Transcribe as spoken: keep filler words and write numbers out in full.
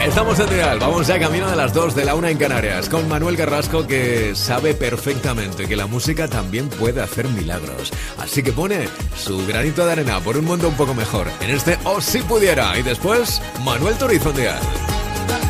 Estamos en Dial, vamos ya camino de las dos de la una en Canarias, con Manuel Carrasco, que sabe perfectamente que la música también puede hacer milagros. Así que pone su granito de arena por un mundo un poco mejor en este O Si Pudiera. Y después, Manuel Turizo en Dial.